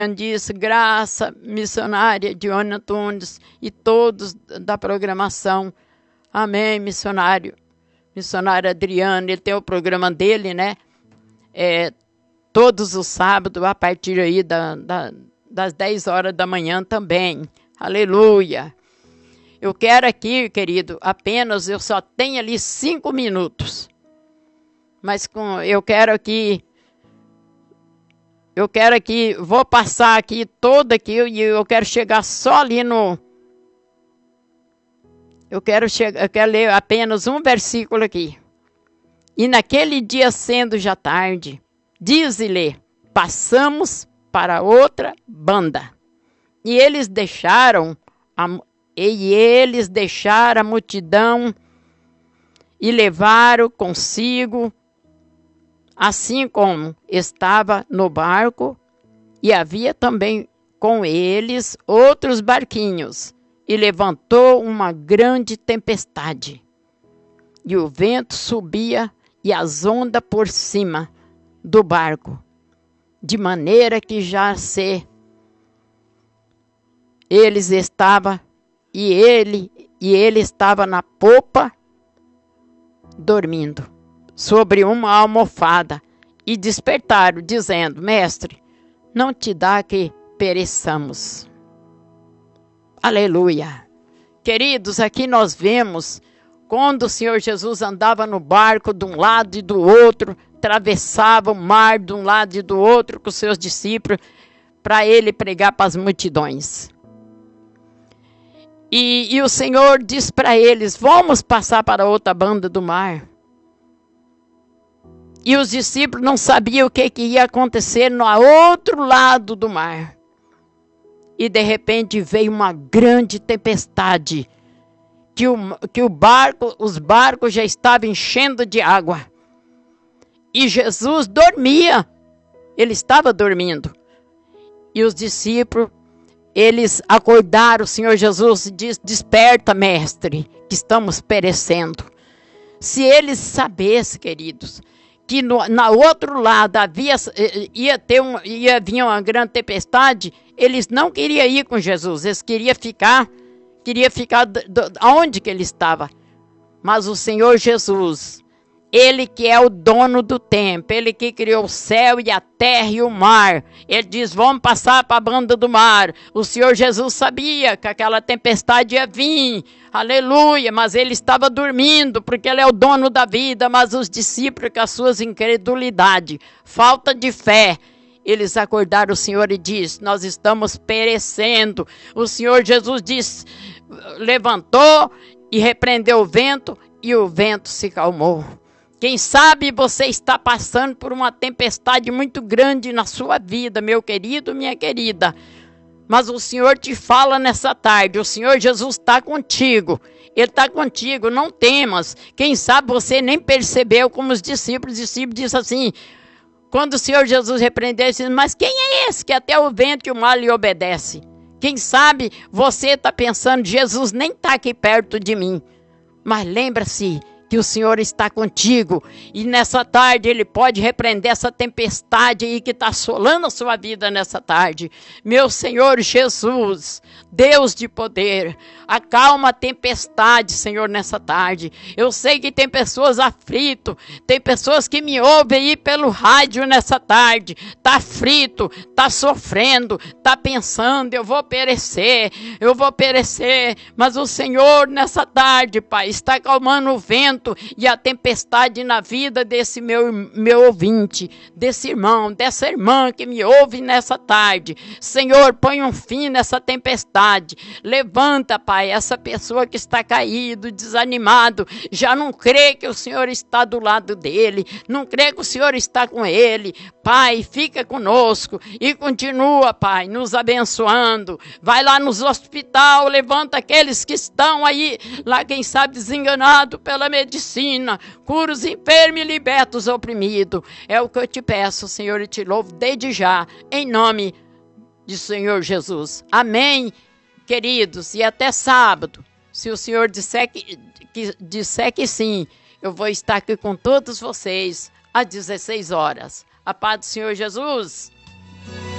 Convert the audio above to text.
Disse Graça, missionária Diona Tunes e todos da programação. Amém, missionário. Missionário Adriano, ele tem o programa dele, né? Todos os sábados, a partir aí das 10 horas da manhã também. Aleluia. Eu quero aqui, querido, apenas, eu só tenho ali 5 minutos. Mas eu quero aqui, vou passar aqui toda aqui e eu quero chegar só ali no... Eu quero ler apenas um versículo aqui. E naquele dia sendo já tarde, diz-lhe, passamos para outra banda. E eles deixaram a multidão e levaram consigo, assim como estava no barco, e havia também com eles outros barquinhos, e levantou uma grande tempestade. E o vento subia e as ondas por cima do barco, de maneira que ele estava na popa, dormindo, sobre uma almofada, e despertaram, dizendo, mestre, não te dá que pereçamos. Aleluia. Queridos, aqui nós vemos quando o Senhor Jesus andava no barco de um lado e do outro, atravessava o mar de um lado e do outro com os seus discípulos, para ele pregar para as multidões. E o Senhor diz para eles, vamos passar para outra banda do mar. E os discípulos não sabiam o que ia acontecer no outro lado do mar. E de repente veio uma grande tempestade, que os barcos já estavam enchendo de água. E Jesus dormia, ele estava dormindo. E os discípulos, eles acordaram o Senhor Jesus e disse, desperta, mestre, que estamos perecendo. Se eles sabessem, queridos, que na outro lado ia vir uma grande tempestade, eles não queriam ir com Jesus, eles queriam ficar onde que ele estava. Mas o Senhor Jesus, ele que é o dono do tempo, ele que criou o céu e a terra e o mar, ele diz, vamos passar para a banda do mar. O Senhor Jesus sabia que aquela tempestade ia vir, aleluia, mas ele estava dormindo, porque ele é o dono da vida. Mas os discípulos, com as suas incredulidades, falta de fé, eles acordaram o Senhor e diz, nós estamos perecendo. O Senhor Jesus diz, levantou e repreendeu o vento, e o vento se calmou. Quem sabe você está passando por uma tempestade muito grande na sua vida, meu querido, minha querida. Mas o Senhor te fala nessa tarde, o Senhor Jesus está contigo. Ele está contigo, não temas. Quem sabe você nem percebeu, como os discípulos dizem assim, quando o Senhor Jesus repreendeu, ele disse, mas quem é esse que até o vento e o mar lhe obedece? Quem sabe você está pensando, Jesus nem está aqui perto de mim. Mas lembra-se que o Senhor está contigo, e nessa tarde Ele pode repreender essa tempestade aí que está assolando a sua vida nessa tarde. Meu Senhor Jesus, Deus de poder, acalma a tempestade, Senhor, nessa tarde. Eu sei que tem pessoas aflitas, tem pessoas que me ouvem aí pelo rádio nessa tarde, está aflito, está sofrendo, está pensando, eu vou perecer, mas o Senhor nessa tarde, Pai, está acalmando o vento e a tempestade na vida desse meu ouvinte, desse irmão, dessa irmã que me ouve nessa tarde. Senhor, põe um fim nessa tempestade. Levanta, Pai, essa pessoa que está caído, desanimado, já não crê que o Senhor está do lado dele, não crê que o Senhor está com ele. Pai, fica conosco e continua, Pai, nos abençoando. Vai lá nos hospitais, levanta aqueles que estão aí, lá quem sabe desenganado pela medicina, cura os enfermos e liberta os oprimidos. É o que eu te peço, Senhor, e te louvo desde já, em nome de Senhor Jesus. Amém, queridos, e até sábado. Se o Senhor disser que sim, eu vou estar aqui com todos vocês às 16 horas. A paz do Senhor Jesus.